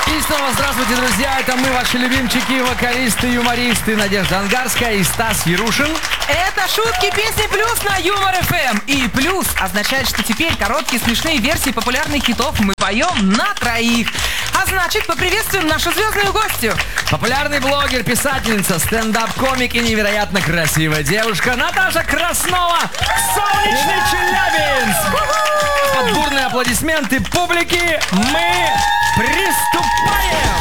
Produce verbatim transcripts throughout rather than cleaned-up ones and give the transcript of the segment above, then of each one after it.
И снова здравствуйте, друзья. Это мы, ваши любимчики, вокалисты, юмористы Надежда Ангарская и Стас Ярушин. Это шутки, песни плюс на Юмор эф эм. И плюс означает, что теперь короткие смешные версии популярных хитов мы поем на троих. А значит, поприветствуем нашу звездную гостью. Популярный блогер, писательница, стендап-комик и невероятно красивая девушка Наташа Краснова. Солнечный Челябинск. Под бурные аплодисменты публики мы приступаем.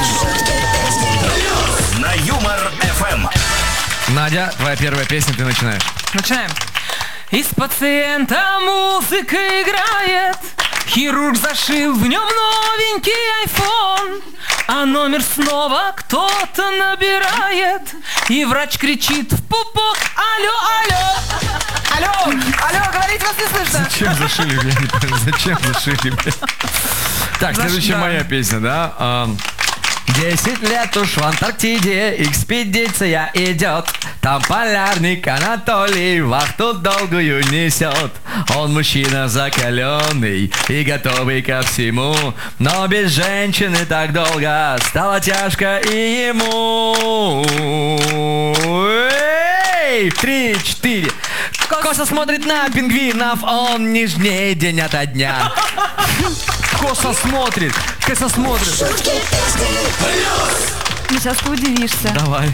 На Юмор эф эм. Надя, твоя первая песня, ты начинаешь. Начинаем. Из пациента музыка играет, хирург зашил в нем новенький айфон, а номер снова кто-то набирает, и врач кричит в пупок: алло, алло. Алло, алло, говорить вас не слышно. Зачем зашили? Я не понимаю, зачем зашили? Так, следующая да. моя песня, да? А, Десять лет уж в Антарктиде экспедиция идет. Там полярник Анатолий вахту долгую несет. Он мужчина закаленный и готовый ко всему, но без женщины так долго стало тяжко и ему. Эй! Три, четыре. Косо смотрит на пингвинов, он нежнее день ото дня. Косо смотрит, косо смотрит. Ну, сейчас ты удивишься. Давай.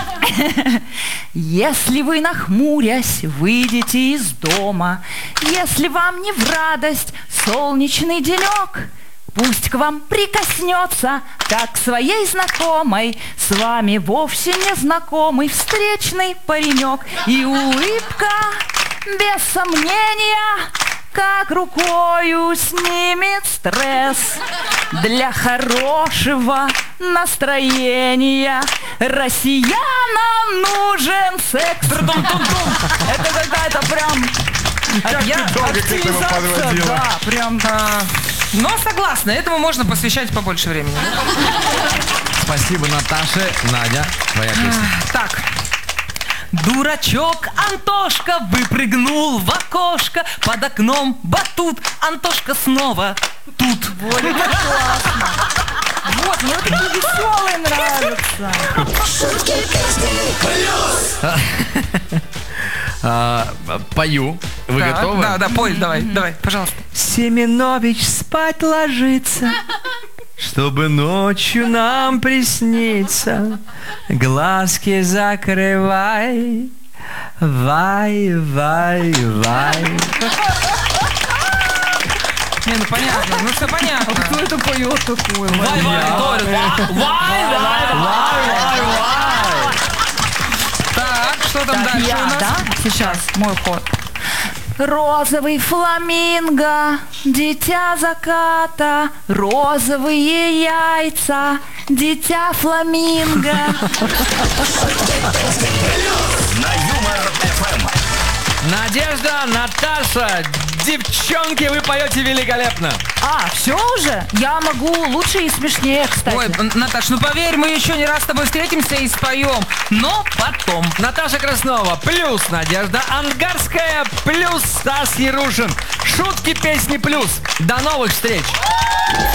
Если вы, нахмурясь, выйдете из дома, если вам не в радость солнечный денек, пусть к вам прикоснется, как к своей знакомой, с вами вовсе не знакомый встречный паренек. И улыбка, без сомнения, как рукою снимет стресс. Для хорошего настроения россиянам нужен секс. Это какая-то прям Я активизация, да, прям. А, но согласна, этому можно посвящать побольше времени. Спасибо, Наташе. Надя, твоя песня. Так. Дурачок Антошка выпрыгнул в окошко, под окном батут, Антошка снова тут. Вот, это классно. Вот, мне такие веселые нравятся. А, пою. Вы Да, готовы? Да, да, пой, давай, давай, пожалуйста. Семенович спать ложится, чтобы ночью нам присниться. Глазки закрывай, вай, вай, вай. Не, ну понятно, ну все понятно. Кто это поет такое? Вай, вай, вай, вай, вай, вай, вай. Так, что там Так, дальше я, у нас? да? Сейчас, мой ход. Розовый фламинго, дитя заката, розовые яйца, дитя фламинго. На Юмор эф эм. Надежда, Наташа, девчонки, вы поете великолепно. А, все уже? Я могу лучше и смешнее, кстати. Ой, Наташ, ну поверь, мы еще не раз с тобой встретимся и споем, но потом. Наташа Краснова плюс Надежда Ангарская плюс Стас Ярушин. Шутки, песни плюс. До новых встреч!